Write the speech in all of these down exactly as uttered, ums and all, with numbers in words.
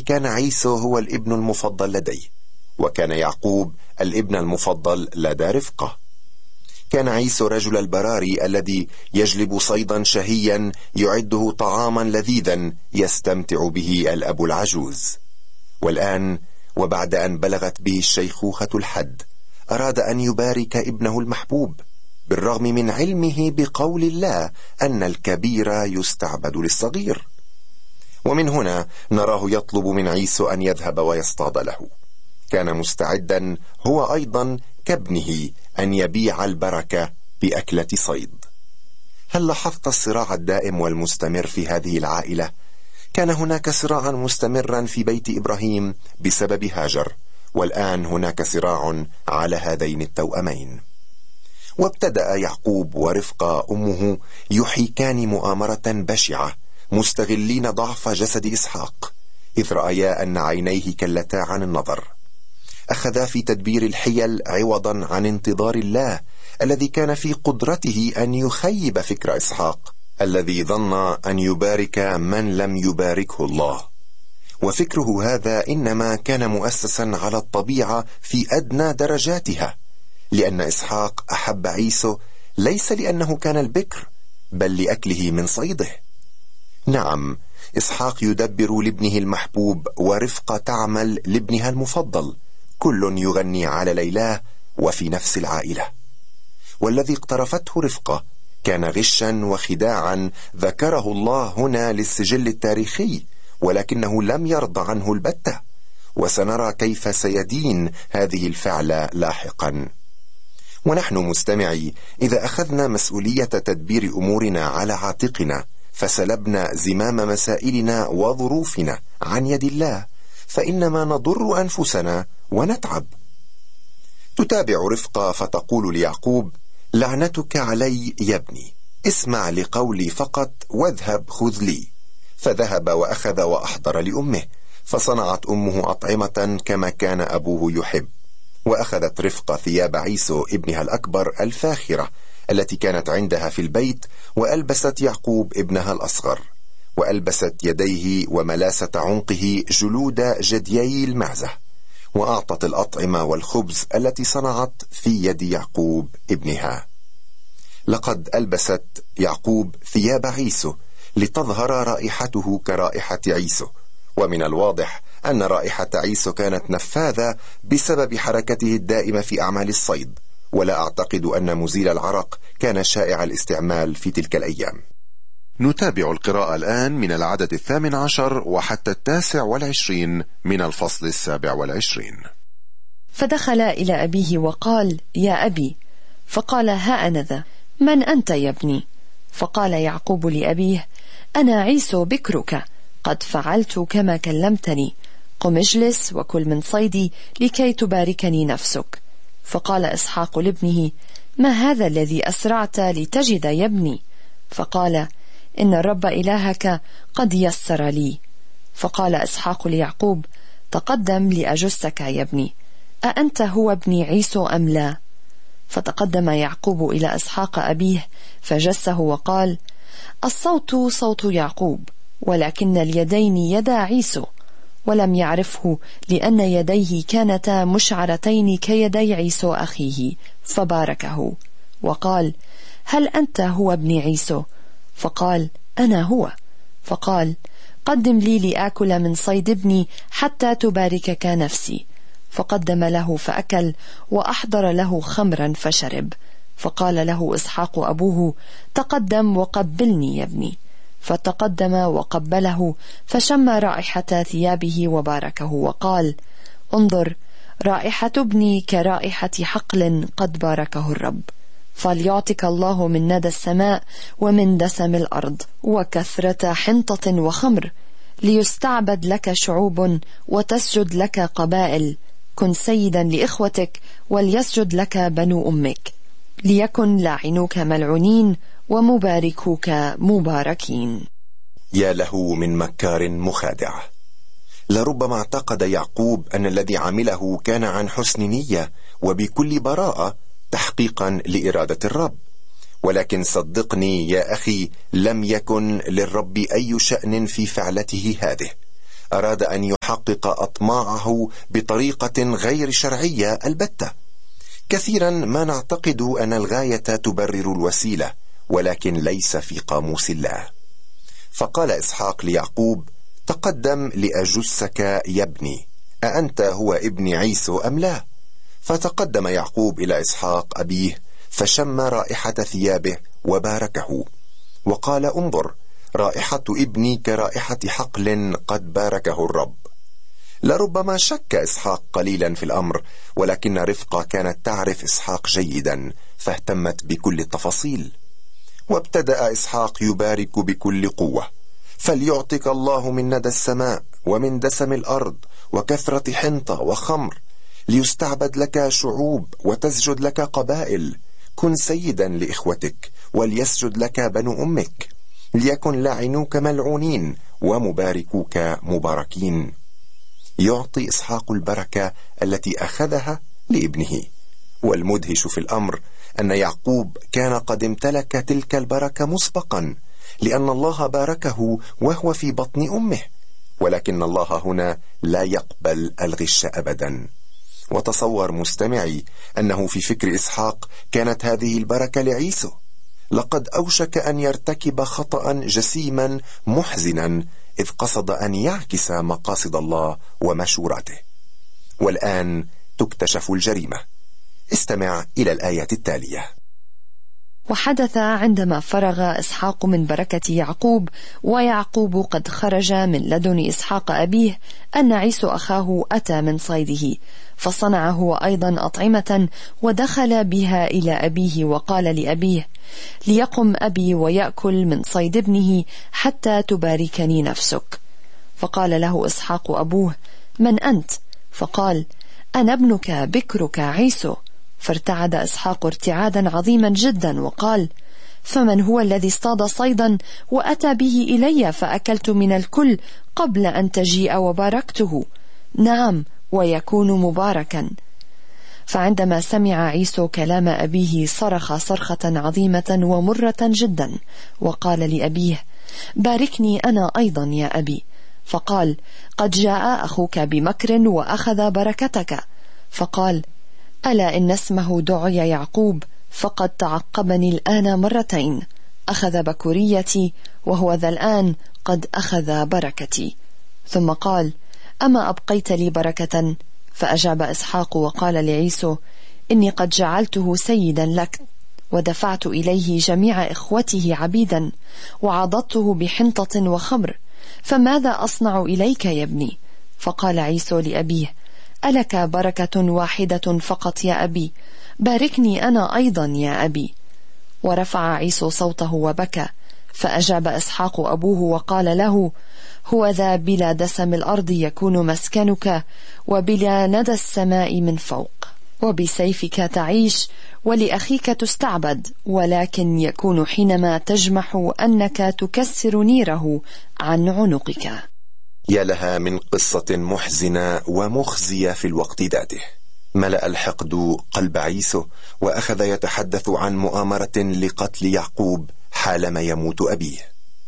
كان عيسو هو الابن المفضل لديه، وكان يعقوب الابن المفضل لدى رفقة. كان عيسو رجل البراري الذي يجلب صيدا شهيا يعده طعاما لذيذا يستمتع به الأب العجوز. والآن وبعد أن بلغت به الشيخوخة الحد أراد أن يبارك ابنه المحبوب، بالرغم من علمه بقول الله أن الكبير يستعبد للصغير. ومن هنا نراه يطلب من عيسو أن يذهب ويصطاد له. كان مستعدا هو أيضا كابنه أن يبيع البركة بأكلة صيد. هل لاحظت الصراع الدائم والمستمر في هذه العائلة؟ كان هناك صراعا مستمرا في بيت إبراهيم بسبب هاجر، والآن هناك صراع على هذين التوأمين. وابتدأ يعقوب ورفقة أمه يحيكان مؤامرة بشعة، مستغلين ضعف جسد إسحاق، إذ رأيا أن عينيه كلتا عن النظر. أخذا في تدبير الحيل عوضا عن انتظار الله الذي كان في قدرته أن يخيب فكر إسحاق الذي ظن أن يبارك من لم يباركه الله. وفكره هذا إنما كان مؤسسا على الطبيعة في أدنى درجاتها، لأن إسحاق أحب عيسو ليس لأنه كان البكر، بل لأكله من صيده. نعم، إسحاق يدبر لابنه المحبوب، ورفقة تعمل لابنها المفضل، كل يغني على ليلاه وفي نفس العائلة. والذي اقترفته رفقة كان غشا وخداعا ذكره الله هنا للسجل التاريخي، ولكنه لم يرضى عنه البتة، وسنرى كيف سيدين هذه الفعلة لاحقا. ونحن مستمعي إذا أخذنا مسؤولية تدبير أمورنا على عاتقنا، فسلبنا زمام مسائلنا وظروفنا عن يد الله، فإنما نضر أنفسنا ونتعب. تتابع رفقة فتقول ليعقوب: لعنتك علي يا ابني، اسمع لقولي فقط واذهب خذ لي. فذهب وأخذ وأحضر لأمه، فصنعت أمه أطعمة كما كان أبوه يحب. وأخذت رفقة ثياب عيسو ابنها الأكبر الفاخرة التي كانت عندها في البيت، وألبست يعقوب ابنها الأصغر، وألبست يديه وملاسة عنقه جلود جديي المعزة، وأعطت الأطعمة والخبز التي صنعت في يد يعقوب ابنها. لقد ألبست يعقوب ثياب عيسو لتظهر رائحته كرائحة عيسو، ومن الواضح أن رائحة عيسو كانت نفاذة بسبب حركته الدائمة في أعمال الصيد، ولا أعتقد أن مزيل العرق كان شائع الاستعمال في تلك الأيام. نتابع القراءة الآن من العدد الثامن عشر وحتى التاسع والعشرين من الفصل السابع والعشرين. فدخل إلى أبيه وقال: يا أبي. فقال: ها أنا ذا، من أنت يا ابني؟ فقال يعقوب لأبيه: أنا عيسو بكرك، قد فعلت كما كلمتني، قم اجلس وكل من صيدي لكي تباركني نفسك. فقال إسحاق لابنه: ما هذا الذي أسرعت لتجد يا ابني؟ فقال: إن الرب إلهك قد يسر لي. فقال إسحاق ليعقوب: تقدم لأجسك يا ابني، أأنت هو ابني عيسو أم لا؟ فتقدم يعقوب إلى إسحاق أبيه فجسه وقال: الصوت صوت يعقوب، ولكن اليدين يدا عيسو. ولم يعرفه لأن يديه كانتا مشعرتين كيدي عيسو أخيه، فباركه وقال: هل أنت هو ابن عيسو؟ فقال: أنا هو. فقال: قدم لي لآكل من صيد ابني حتى تباركك نفسي. فقدم له فأكل، وأحضر له خمرا فشرب. فقال له إسحاق أبوه: تقدم وقبلني يا ابني. فتقدم وقبله، فشم رائحة ثيابه وباركه وقال: انظر، رائحة ابني كرائحة حقل قد باركه الرب. فليعطك الله من ندى السماء ومن دسم الأرض وكثرة حنطة وخمر، ليستعبد لك شعوب وتسجد لك قبائل. كن سيدا لإخوتك وليسجد لك بنو أمك، ليكن لاعنوك ملعونين ومباركوك مباركين. يا له من مكار مخادع! لربما اعتقد يعقوب أن الذي عمله كان عن حسن نية وبكل براءة تحقيقا لإرادة الرب، ولكن صدقني يا أخي، لم يكن للرب أي شأن في فعلته هذه. أراد أن يحقق أطماعه بطريقة غير شرعية البتة. كثيرا ما نعتقد أن الغاية تبرر الوسيلة، ولكن ليس في قاموس الله. فقال إسحاق ليعقوب: تقدم لأجسك يا ابني، أأنت هو ابن عيسو أم لا؟ فتقدم يعقوب إلى إسحاق أبيه فشم رائحة ثيابه وباركه، وقال: انظر، رائحة ابني كرائحة حقل قد باركه الرب. لربما شك إسحاق قليلا في الأمر، ولكن رفقة كانت تعرف إسحاق جيدا فاهتمت بكل التفاصيل. وابتدأ إسحاق يبارك بكل قوة: فليعطك الله من ندى السماء ومن دسم الأرض وكثرة حنطة وخمر، ليستعبد لك شعوب وتسجد لك قبائل. كن سيدا لإخوتك وليسجد لك بنو أمك، ليكن لاعنوك ملعونين ومباركوك مباركين. يعطي إسحاق البركة التي أخذها لابنه. والمدهش في الأمر أن يعقوب كان قد امتلك تلك البركة مسبقا، لأن الله باركه وهو في بطن أمه. ولكن الله هنا لا يقبل الغش أبدا. وتصور مستمعي أنه في فكر إسحاق كانت هذه البركة لعيسو. لقد أوشك أن يرتكب خطأ جسيما محزنا، إذ قصد أن يعكس مقاصد الله ومشوراته. والآن تكتشف الجريمة. استمع إلى الآية التالية: وحدث عندما فرغ إسحاق من بركة يعقوب ويعقوب قد خرج من لدن إسحاق أبيه أن عيسو أخاه أتى من صيده، فصنع هو أيضا أطعمة ودخل بها إلى أبيه وقال لأبيه: ليقم أبي ويأكل من صيد ابنه حتى تباركني نفسك. فقال له إسحاق أبوه: من أنت؟ فقال: أنا ابنك بكرك عيسو. فارتعد إسحاق ارتعادا عظيما جدا وقال: فمن هو الذي اصطاد صيدا وأتى به إلي فأكلت من الكل قبل أن تجيء وباركته؟ نعم، ويكون مباركا. فعندما سمع عيسو كلام أبيه صرخ صرخة عظيمة ومرة جدا، وقال لأبيه: باركني أنا أيضا يا أبي. فقال: قد جاء أخوك بمكر وأخذ بركتك. فقال: ألا إن اسمه دعي يعقوب، فقد تعقبني الآن مرتين، أخذ بكوريتي وهو ذا الآن قد أخذ بركتي. ثم قال: أما أبقيت لي بركة؟ فأجاب إسحاق وقال لعيسو: إني قد جعلته سيدا لك، ودفعت إليه جميع إخوته عبيدا، وعضدته بحنطة وخمر، فماذا أصنع إليك يا ابني؟ فقال عيسو لأبيه: ألك بركة واحدة فقط يا أبي، باركني أنا أيضا يا أبي. ورفع عيسو صوته وبكى. فأجاب إسحاق أبوه وقال له: هو ذا بلا دسم الأرض يكون مسكنك، وبلا ندى السماء من فوق، وبسيفك تعيش، ولأخيك تستعبد، ولكن يكون حينما تجمح أنك تكسر نيره عن عنقك. يا لها من قصة محزنة ومخزية في الوقت ذاته. ملأ الحقد قلب عيسو، وأخذ يتحدث عن مؤامرة لقتل يعقوب حالما يموت أبيه.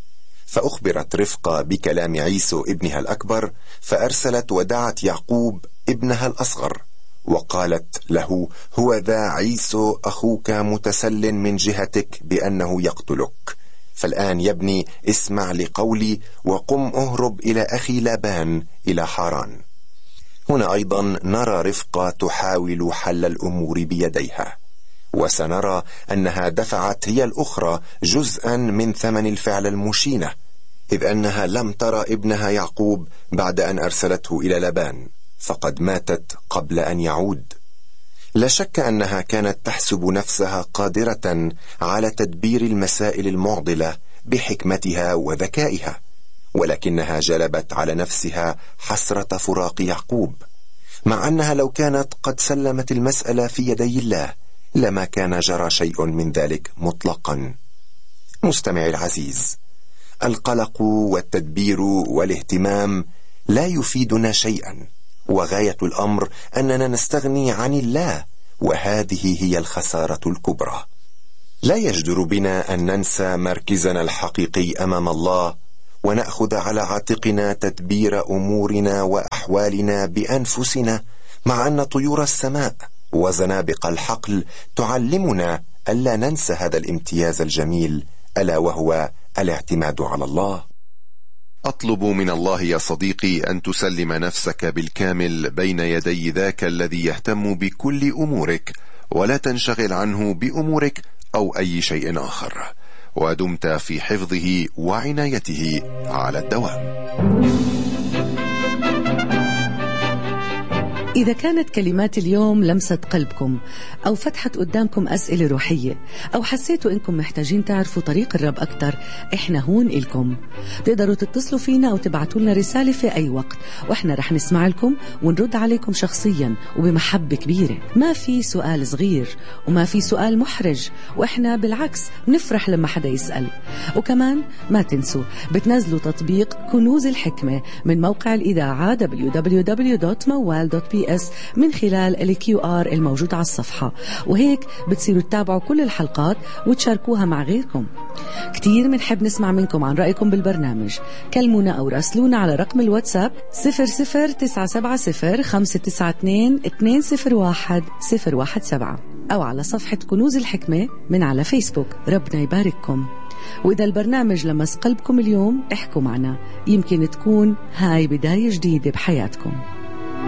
فأخبرت رفقة بكلام عيسو ابنها الأكبر، فأرسلت ودعت يعقوب ابنها الأصغر، وقالت له: هو ذا عيسو أخوك متسل من جهتك بأنه يقتلك، فالآن يا ابني اسمع لقولي وقم اهرب إلى أخي لابان إلى حاران. هنا أيضا نرى رفقة تحاول حل الأمور بيديها، وسنرى أنها دفعت هي الأخرى جزءا من ثمن الفعل المشينة، إذ أنها لم ترى ابنها يعقوب بعد أن أرسلته إلى لابان، فقد ماتت قبل أن يعود. لا شك أنها كانت تحسب نفسها قادرة على تدبير المسائل المعضلة بحكمتها وذكائها، ولكنها جلبت على نفسها حسرة فراق يعقوب، مع أنها لو كانت قد سلمت المسألة في يدي الله لما كان جرى شيء من ذلك مطلقا. مستمعي العزيز، القلق والتدبير والاهتمام لا يفيدنا شيئا، وغاية الأمر أننا نستغني عن الله، وهذه هي الخسارة الكبرى. لا يجدر بنا أن ننسى مركزنا الحقيقي أمام الله، ونأخذ على عاتقنا تدبير أمورنا وأحوالنا بأنفسنا، مع أن طيور السماء وزنابق الحقل تعلمنا ألا ننسى هذا الامتياز الجميل، ألا وهو الاعتماد على الله. أطلب من الله يا صديقي أن تسلم نفسك بالكامل بين يدي ذاك الذي يهتم بكل أمورك، ولا تنشغل عنه بأمورك أو أي شيء آخر، ودمت في حفظه وعنايته على الدوام. إذا كانت كلمات اليوم لمست قلبكم أو فتحت قدامكم أسئلة روحية أو حسيتوا إنكم محتاجين تعرفوا طريق الرب أكتر، إحنا هون إلكم. تقدروا تتصلوا فينا أو تبعتوا لنا رسالة في أي وقت، وإحنا رح نسمع لكم ونرد عليكم شخصيا وبمحبة كبيرة. ما في سؤال صغير وما في سؤال محرج، وإحنا بالعكس نفرح لما حدا يسأل. وكمان ما تنسوا بتنزلوا تطبيق كنوز الحكمة من موقع الإذاعة دبليو دبليو دبليو دوت موال دوت بي اس من خلال الكيو آر الموجود على الصفحة، وهيك بتصيروا تتابعوا كل الحلقات وتشاركوها مع غيركم. كتير منحب نسمع منكم عن رأيكم بالبرنامج. كلمونا أو راسلونا على رقم الواتساب صفر صفر تسعة سبعة صفر خمسة تسعة اثنين اثنين صفر واحد صفر واحد سبعة، أو على صفحة كنوز الحكمة من على فيسبوك. ربنا يبارككم. وإذا البرنامج لمس قلبكم اليوم احكوا معنا، يمكن تكون هاي بداية جديدة بحياتكم.